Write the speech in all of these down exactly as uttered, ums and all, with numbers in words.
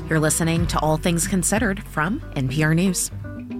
You're listening to All Things Considered from N P R News.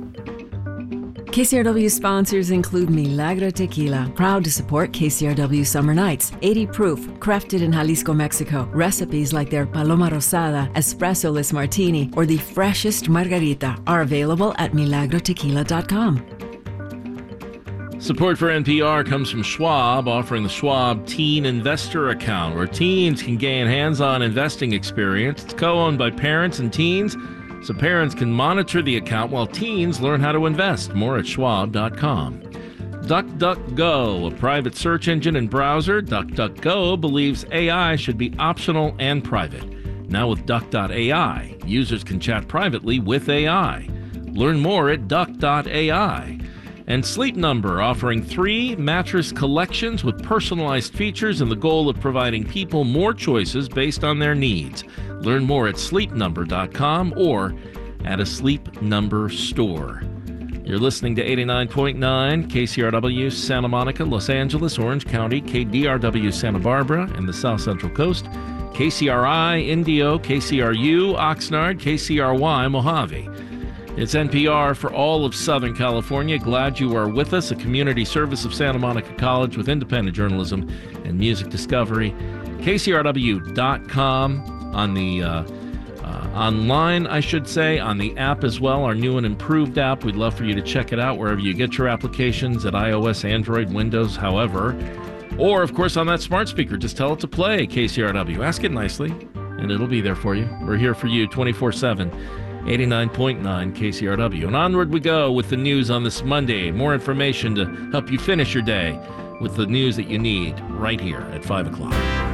K C R W sponsors include Milagro Tequila, proud to support K C R W Summer Nights. eighty proof, crafted in Jalisco, Mexico. Recipes like their Paloma Rosada, Espresso-less Martini, or the freshest Margarita are available at milagro tequila dot com. Support for N P R comes from Schwab, offering the Schwab Teen Investor Account, where teens can gain hands-on investing experience. It's co-owned by parents and teens, so parents can monitor the account while teens learn how to invest. More at schwab dot com. DuckDuckGo, a private search engine and browser. DuckDuckGo believes A I should be optional and private. Now with Duck dot A I, users can chat privately with A I. Learn more at duck dot A I. And Sleep Number, offering three mattress collections with personalized features and the goal of providing people more choices based on their needs. Learn more at sleep number dot com or at a Sleep Number store. You're listening to eighty-nine point nine K C R W Santa Monica, Los Angeles, Orange County, K D R W Santa Barbara, and the South Central Coast, K C R I Indio, K C R U Oxnard, K C R Y Mojave. It's N P R for all of Southern California. Glad you are with us, a community service of Santa Monica College with independent journalism and music discovery. K C R W dot com on the uh, uh, online, I should say, on the app as well, our new and improved app. We'd love for you to check it out wherever you get your applications, at iOS, Android, Windows, however. Or, of course, on that smart speaker, just tell it to play K C R W. Ask it nicely, and it'll be there for you. We're here for you twenty-four seven. eighty-nine point nine K C R W. And onward we go with the news on this Monday. More information to help you finish your day with the news that you need right here at five o'clock.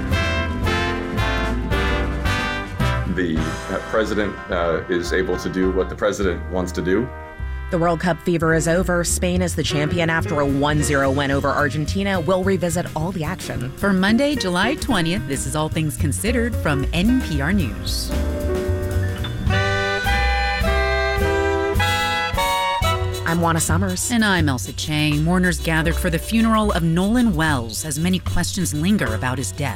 The uh, president uh, is able to do what the president wants to do. The World Cup fever is over. Spain is the champion after a one zero win over Argentina. We'll revisit all the action. For Monday, July twentieth, this is All Things Considered from N P R News. I'm Juana Summers. And I'm Elsa Chang. Mourners gathered for the funeral of Nolan Wells as many questions linger about his death.